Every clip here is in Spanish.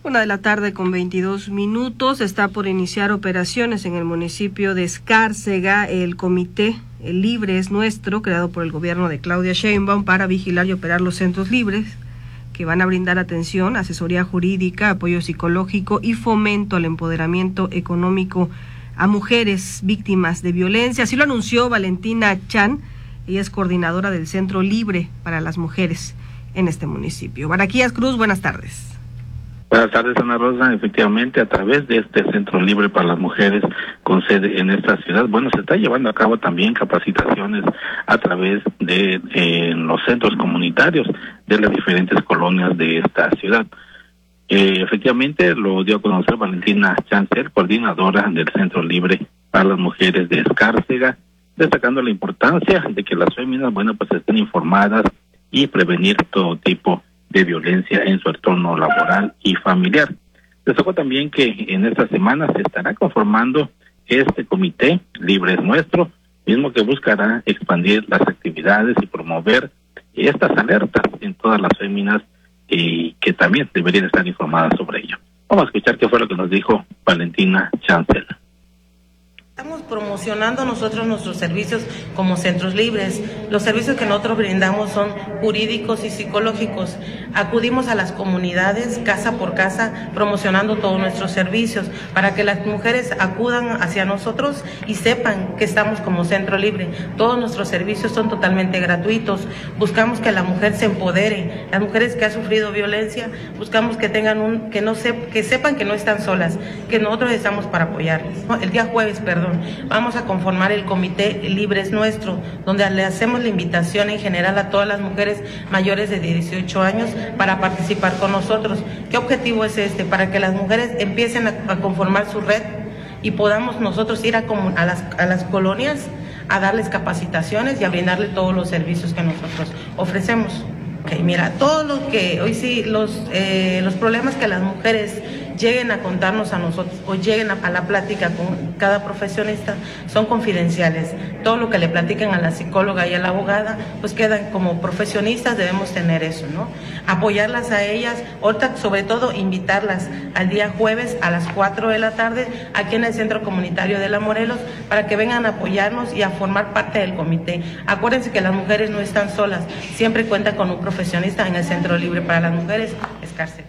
1:22 p.m. Está por iniciar operaciones en el municipio de Escárcega el comité El Libre es Nuestro, creado por el gobierno de Claudia Sheinbaum para vigilar y operar los centros libres, que van a brindar atención, asesoría jurídica, apoyo psicológico y fomento al empoderamiento económico a mujeres víctimas de violencia. Así lo anunció Valentina Chan, ella es coordinadora del Centro Libre para las Mujeres en este municipio. Baraquías Cruz, buenas tardes. Buenas tardes, Ana Rosa. Efectivamente, a través de este Centro Libre para las Mujeres con sede en esta ciudad, se está llevando a cabo también capacitaciones a través de los centros comunitarios de las diferentes colonias de esta ciudad. Efectivamente, lo dio a conocer Valentina Chancel, coordinadora del Centro Libre para las Mujeres de Escárcega, destacando la importancia de que las féminas, estén informadas y prevenir todo tipo de violencia en su entorno laboral y familiar. Destacó también que en esta semana se estará conformando este comité Libre es Nuestro, mismo que buscará expandir las actividades y promover estas alertas en todas las féminas y que también deberían estar informadas sobre ello. Vamos a escuchar qué fue lo que nos dijo Valentina Chancel. Estamos promocionando nosotros nuestros servicios como centros libres. Los servicios que nosotros brindamos son jurídicos y psicológicos. Acudimos a las comunidades, casa por casa, promocionando todos nuestros servicios para que las mujeres acudan hacia nosotros y sepan que estamos como centro libre. Todos nuestros servicios son totalmente gratuitos. Buscamos que la mujer se empodere. Las mujeres que han sufrido violencia, buscamos que tengan que sepan que no están solas, que nosotros estamos para apoyarles. El día jueves, vamos a conformar el comité Libre es Nuestro, donde le hacemos la invitación en general a todas las mujeres mayores de 18 años para participar con nosotros. ¿Qué objetivo es este? Para que las mujeres empiecen a conformar su red y podamos nosotros ir a las colonias a darles capacitaciones y a brindarles todos los servicios que nosotros ofrecemos. Okay, mira, todo lo que hoy sí, los problemas que las mujeres lleguen a contarnos a nosotros o lleguen a la plática con cada profesionista son confidenciales. Todo lo que le platiquen a la psicóloga y a la abogada, pues quedan como profesionistas, debemos tener eso, ¿no? Apoyarlas a ellas, ahorita sobre todo invitarlas al día jueves a las 4 de la tarde aquí en el Centro Comunitario de La Morelos para que vengan a apoyarnos y a formar parte del comité. Acuérdense que las mujeres no están solas, siempre cuentan con un profesionista en el Centro Libre para las Mujeres, Escárcega.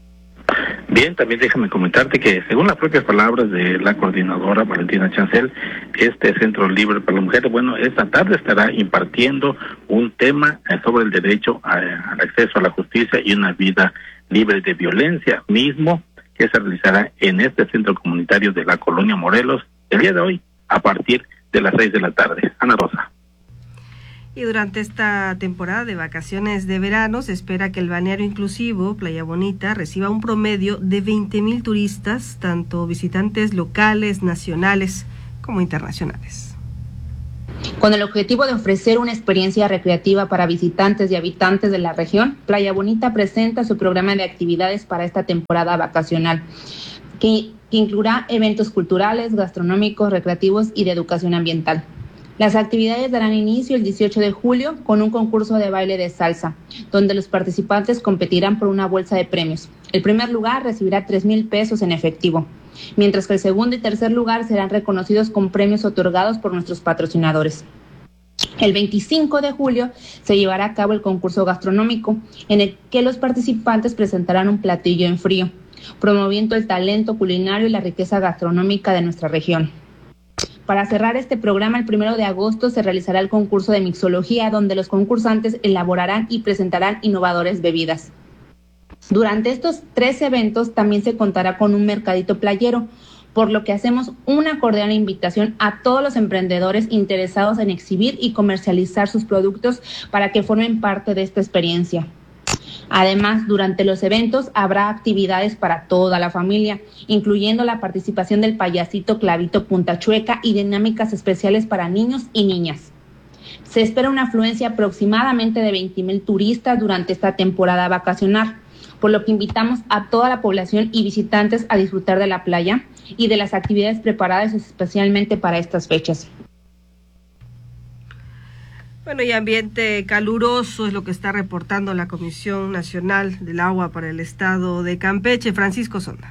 Bien, también déjame comentarte que según las propias palabras de la coordinadora Valentina Chancel, este Centro Libre para las Mujeres, esta tarde estará impartiendo un tema sobre el derecho al acceso a la justicia y una vida libre de violencia, mismo que se realizará en este centro comunitario de la colonia Morelos el día de hoy a partir de las 6 de la tarde. Ana Rosa. Y durante esta temporada de vacaciones de verano se espera que el balneario inclusivo Playa Bonita reciba un promedio de 20,000 turistas, tanto visitantes locales, nacionales como internacionales. Con el objetivo de ofrecer una experiencia recreativa para visitantes y habitantes de la región, Playa Bonita presenta su programa de actividades para esta temporada vacacional, que incluirá eventos culturales, gastronómicos, recreativos y de educación ambiental. Las actividades darán inicio el 18 de julio con un concurso de baile de salsa, donde los participantes competirán por una bolsa de premios. El primer lugar recibirá 3,000 pesos en efectivo, mientras que el segundo y tercer lugar serán reconocidos con premios otorgados por nuestros patrocinadores. El 25 de julio se llevará a cabo el concurso gastronómico, en el que los participantes presentarán un platillo en frío, promoviendo el talento culinario y la riqueza gastronómica de nuestra región. Para cerrar este programa, el 1 de agosto se realizará el concurso de mixología, donde los concursantes elaborarán y presentarán innovadores bebidas. Durante estos 3 eventos también se contará con un mercadito playero, por lo que hacemos una cordial invitación a todos los emprendedores interesados en exhibir y comercializar sus productos para que formen parte de esta experiencia. Además, durante los eventos habrá actividades para toda la familia, incluyendo la participación del payasito Clavito Punta Chueca y dinámicas especiales para niños y niñas. Se espera una afluencia aproximadamente de 20,000 turistas durante esta temporada vacacional, por lo que invitamos a toda la población y visitantes a disfrutar de la playa y de las actividades preparadas especialmente para estas fechas. Bueno, y ambiente caluroso es lo que está reportando la Comisión Nacional del Agua para el Estado de Campeche. Francisco Sonda.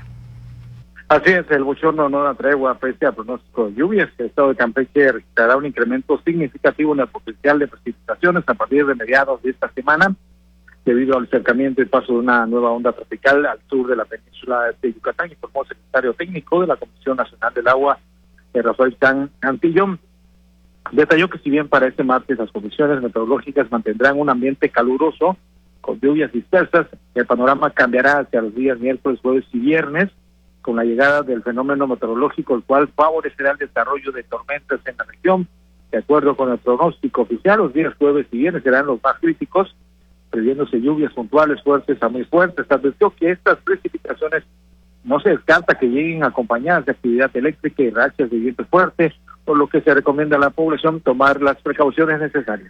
Así es, el bochorno no da tregua pese a pronóstico de lluvias. El estado de Campeche registrará un incremento significativo en el potencial de precipitaciones a partir de mediados de esta semana, debido al acercamiento y paso de una nueva onda tropical al sur de la península de Yucatán, informó el secretario técnico de la Comisión Nacional del Agua, Rafael San Antillón. Detalló que si bien para este martes las condiciones meteorológicas mantendrán un ambiente caluroso con lluvias dispersas, el panorama cambiará hacia los días miércoles, jueves y viernes con la llegada del fenómeno meteorológico, el cual favorecerá el desarrollo de tormentas en la región. De acuerdo con el pronóstico oficial, los días jueves y viernes serán los más críticos, previéndose lluvias puntuales fuertes a muy fuertes. Advirtió que estas precipitaciones no se descarta que lleguen acompañadas de actividad eléctrica y rachas de viento fuerte, por lo que se recomienda a la población tomar las precauciones necesarias.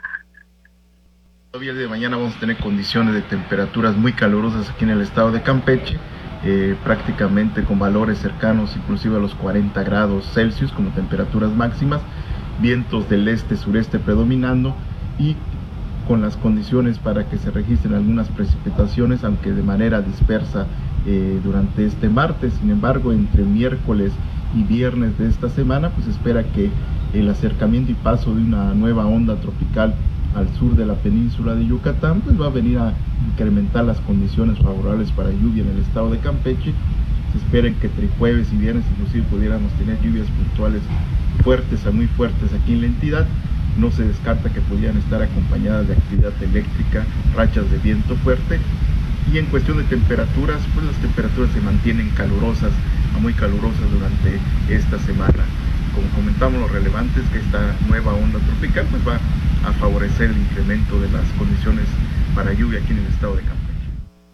Todavía el día de mañana vamos a tener condiciones de temperaturas muy calurosas aquí en el estado de Campeche, prácticamente con valores cercanos inclusive a los 40 grados Celsius como temperaturas máximas, vientos del este-sureste predominando y con las condiciones para que se registren algunas precipitaciones, aunque de manera dispersa durante este martes. Sin embargo, entre miércoles y viernes de esta semana, pues espera que el acercamiento y paso de una nueva onda tropical al sur de la península de Yucatán, pues va a venir a incrementar las condiciones favorables para lluvia en el estado de Campeche. Se espera que entre jueves y viernes inclusive pudiéramos tener lluvias puntuales fuertes a muy fuertes aquí en la entidad. No se descarta que pudieran estar acompañadas de actividad eléctrica, rachas de viento fuerte. Y en cuestión de temperaturas, pues las temperaturas se mantienen calurosas, a muy calurosas durante esta semana. Como comentamos, lo relevante es que esta nueva onda tropical pues va a favorecer el incremento de las condiciones para lluvia aquí en el estado de Campeche.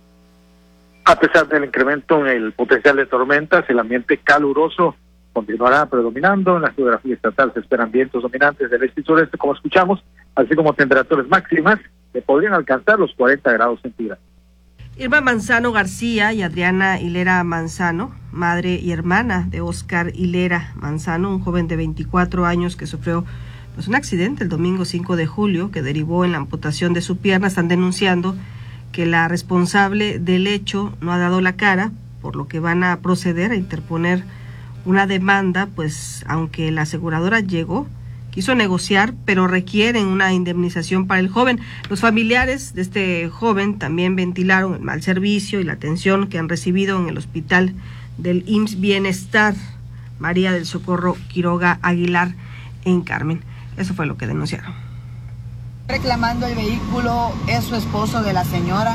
A pesar del incremento en el potencial de tormentas, el ambiente caluroso continuará predominando. En la geografía estatal se esperan vientos dominantes del este y sureste, como escuchamos, así como temperaturas máximas que podrían alcanzar los 40 grados centígrados. Irma Manzano García y Adriana Hilera Manzano, madre y hermana de Oscar Hilera Manzano, un joven de 24 años que sufrió un accidente el domingo 5 de julio que derivó en la amputación de su pierna, están denunciando que la responsable del hecho no ha dado la cara, por lo que van a proceder a interponer una demanda, pues aunque la aseguradora quiso negociar, pero requieren una indemnización para el joven. Los familiares de este joven también ventilaron el mal servicio y la atención que han recibido en el hospital del IMSS Bienestar María del Socorro Quiroga Aguilar en Carmen. Eso fue lo que denunciaron. Reclamando el vehículo es su esposo de la señora.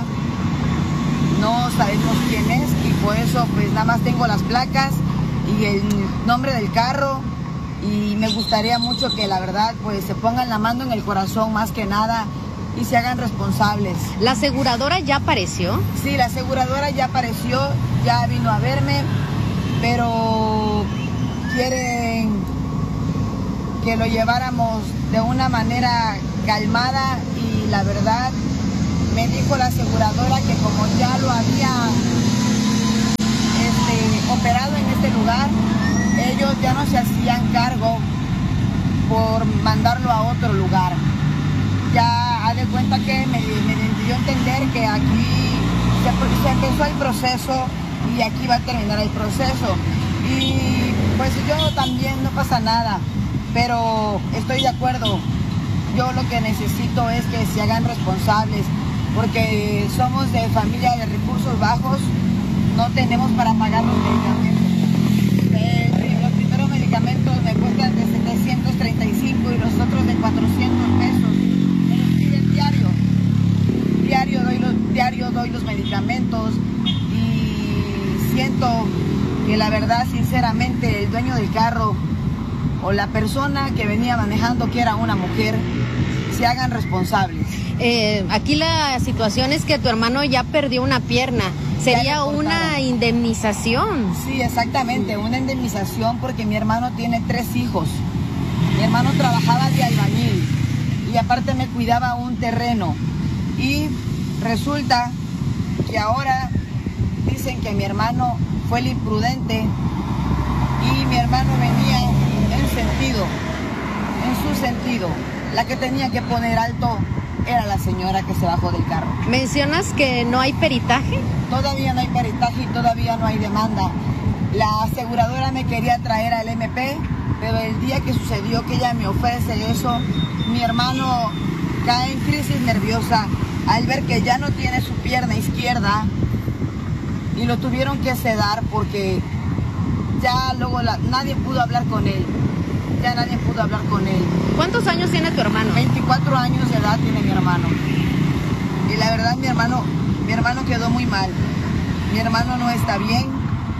No sabemos quién es y por eso pues nada más tengo las placas y el nombre del carro. Y me gustaría mucho que la verdad pues se pongan la mano en el corazón más que nada y se hagan responsables. ¿La aseguradora ya apareció? Sí, la aseguradora ya apareció, ya vino a verme, pero quieren que lo lleváramos de una manera calmada y la verdad me dijo la aseguradora que como ya lo había operado en este lugar, ellos ya no se hacían cargo por mandarlo a otro lugar. Ya haz de cuenta que me dio a entender que aquí se empezó el proceso y aquí va a terminar el proceso. Y pues yo también no pasa nada, pero estoy de acuerdo. Yo lo que necesito es que se hagan responsables, porque somos de familia de recursos bajos, no tenemos para pagar los medicamentos. Los primeros medicamentos me cuestan de 735 y los otros de 400 pesos. Me los piden diario. Diario doy los medicamentos y siento que la verdad, sinceramente, el dueño del carro o la persona que venía manejando, que era una mujer, se hagan responsables. Aquí la situación es que tu hermano ya perdió una pierna. ¿Sería una indemnización? Sí, exactamente, una indemnización porque mi hermano tiene 3 hijos. Mi hermano trabajaba de albañil y aparte me cuidaba un terreno. Y resulta que ahora dicen que mi hermano fue el imprudente y mi hermano venía en su sentido. La que tenía que poner alto era la señora que se bajó del carro. ¿Mencionas que no hay peritaje? Todavía no hay peritaje y todavía no hay demanda. La aseguradora me quería traer al MP, pero el día que sucedió que ella me ofrece eso, mi hermano cae en crisis nerviosa al ver que ya no tiene su pierna izquierda y lo tuvieron que sedar porque ya luego nadie pudo hablar con él. Ya nadie pudo hablar con él. ¿Cuántos años tiene tu hermano? 24 años de edad tiene mi hermano. Y la verdad mi hermano quedó muy mal. Mi hermano no está bien.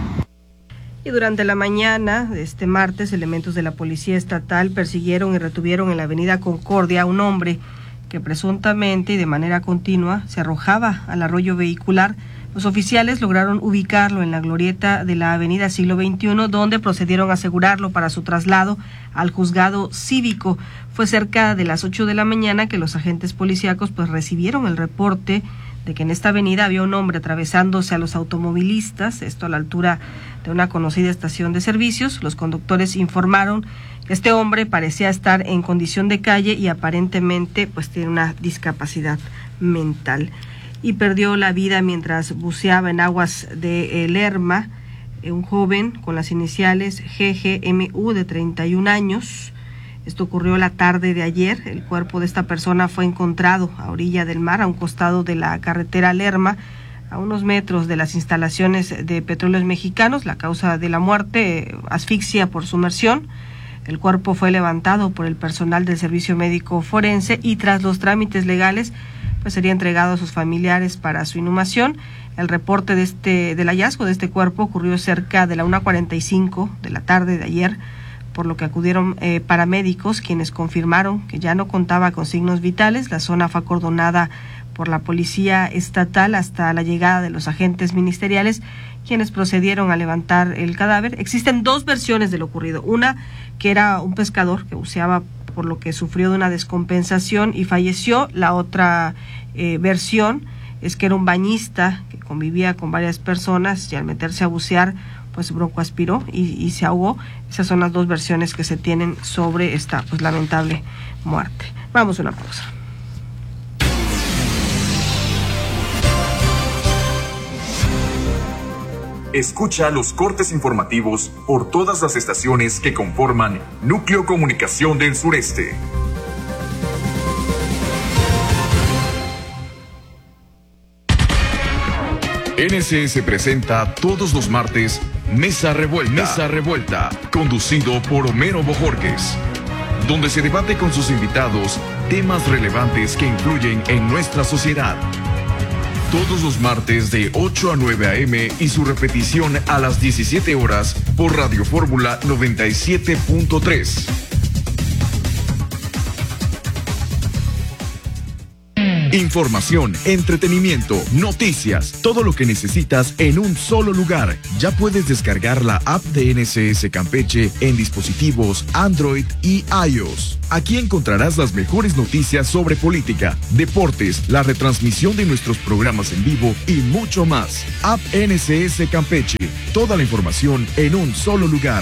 Y durante la mañana de este martes, elementos de la Policía Estatal persiguieron y retuvieron en la avenida Concordia a un hombre que presuntamente y de manera continua se arrojaba al arroyo vehicular. Los oficiales lograron ubicarlo en la glorieta de la avenida Siglo XXI, donde procedieron a asegurarlo para su traslado al juzgado cívico. Fue cerca de las 8 de la mañana que los agentes policíacos recibieron el reporte de que en esta avenida había un hombre atravesándose a los automovilistas, esto a la altura de una conocida estación de servicios. Los conductores informaron que este hombre parecía estar en condición de calle y aparentemente tiene una discapacidad mental. Y perdió la vida mientras buceaba en aguas de Lerma, un joven con las iniciales GGMU de 31 años. Esto ocurrió la tarde de ayer. El cuerpo de esta persona fue encontrado a orilla del mar, a un costado de la carretera Lerma, a unos metros de las instalaciones de Petróleos Mexicanos. La causa de la muerte, asfixia por sumersión. El cuerpo fue levantado por el personal del Servicio Médico Forense y tras los trámites legales sería entregado a sus familiares para su inhumación. El reporte del hallazgo de este cuerpo ocurrió cerca de la 1:45 de la tarde de ayer, por lo que acudieron paramédicos, quienes confirmaron que ya no contaba con signos vitales. La zona fue acordonada por la Policía Estatal hasta la llegada de los agentes ministeriales, quienes procedieron a levantar el cadáver. Existen dos versiones de lo ocurrido. Una, que era un pescador que buceaba, por lo que sufrió de una descompensación y falleció. La otra versión es que era un bañista que convivía con varias personas y al meterse a bucear broncoaspiró y se ahogó. Esas son las dos versiones que se tienen sobre esta lamentable muerte. Vamos a una pausa. Escucha los cortes informativos por todas las estaciones que conforman Núcleo Comunicación del Sureste. NSS presenta todos los martes Mesa Revuelta, conducido por Homero Bojorquez, donde se debate con sus invitados temas relevantes que influyen en nuestra sociedad. Todos los martes de 8 a 9 a.m. y su repetición a las 17 horas por Radio Fórmula 97.3. Información, entretenimiento, noticias, todo lo que necesitas en un solo lugar. Ya puedes descargar la app de NSS Campeche en dispositivos Android y iOS. Aquí encontrarás las mejores noticias sobre política, deportes, la retransmisión de nuestros programas en vivo y mucho más. App NSS Campeche. Toda la información en un solo lugar.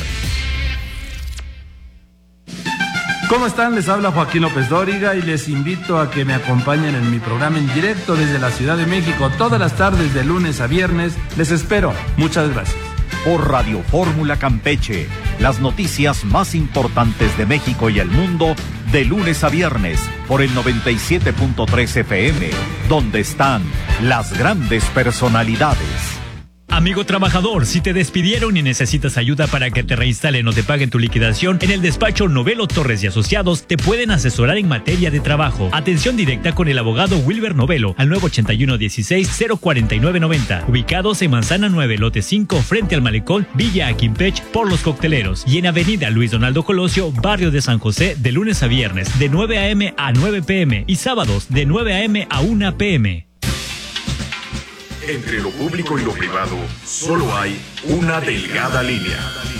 ¿Cómo están? Les habla Joaquín López Dóriga y les invito a que me acompañen en mi programa en directo desde la Ciudad de México todas las tardes de lunes a viernes. Les espero. Muchas gracias. Por Radio Fórmula Campeche, las noticias más importantes de México y el mundo de lunes a viernes por el 97.3 FM, donde están las grandes personalidades. Amigo trabajador, si te despidieron y necesitas ayuda para que te reinstalen o te paguen tu liquidación, en el despacho Novelo Torres y Asociados te pueden asesorar en materia de trabajo. Atención directa con el abogado Wilber Novelo al 981-16-04990, ubicados en Manzana 9, lote 5, frente al malecón Villa Aquimpech por Los Cocteleros, y en avenida Luis Donaldo Colosio, barrio de San José, de lunes a viernes de 9 a.m. a 9 p.m. y sábados de 9 a.m. a 1 p.m. Entre lo público y lo privado, solo hay una delgada línea.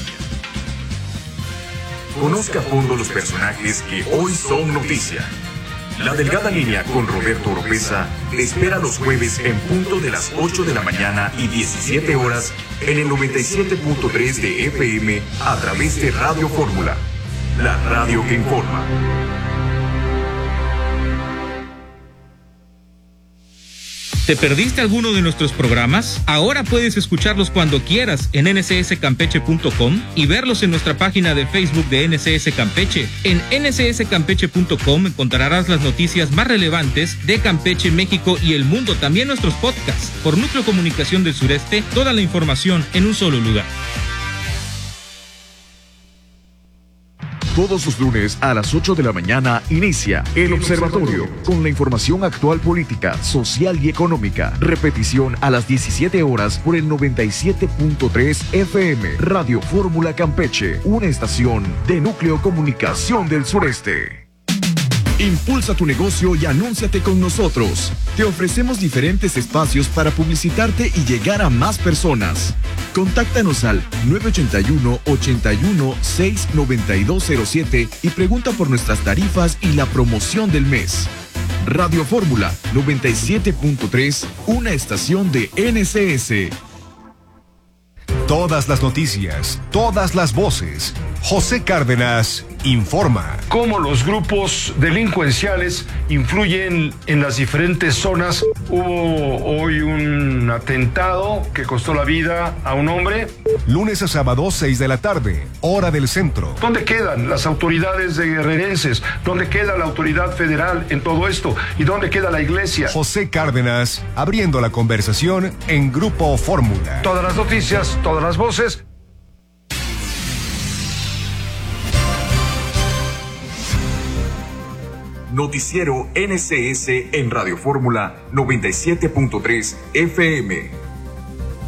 Conozca a fondo los personajes que hoy son noticia. La delgada línea con Roberto Oropesa te espera los jueves en punto de las 8 de la mañana y 17 horas en el 97.3 de FM a través de Radio Fórmula, la radio que informa. ¿Te perdiste alguno de nuestros programas? Ahora puedes escucharlos cuando quieras en ncscampeche.com y verlos en nuestra página de Facebook de NCS Campeche. En ncscampeche.com encontrarás las noticias más relevantes de Campeche, México y el mundo, también nuestros podcasts. Por Núcleo Comunicación del Sureste, toda la información en un solo lugar. Todos los lunes a las 8 de la mañana inicia El Observatorio con la información actual política, social y económica. Repetición a las 17 horas por el 97.3 FM. Radio Fórmula Campeche, una estación de Núcleo Comunicación del Sureste. Impulsa tu negocio y anúnciate con nosotros. Te ofrecemos diferentes espacios para publicitarte y llegar a más personas. Contáctanos al 981-81-69207 y pregunta por nuestras tarifas y la promoción del mes. Radio Fórmula 97.3, una estación de NCS. Todas las noticias, todas las voces. José Cárdenas informa. Cómo los grupos delincuenciales influyen en las diferentes zonas. Hubo hoy un atentado que costó la vida a un hombre. Lunes a sábado, 6 de la tarde, hora del centro. ¿Dónde quedan las autoridades de guerrerenses? ¿Dónde queda la autoridad federal en todo esto? ¿Y dónde queda la iglesia? José Cárdenas, abriendo la conversación en Grupo Fórmula. Todas las noticias, todas las voces. Noticiero NCS en Radio Fórmula 97.3 FM.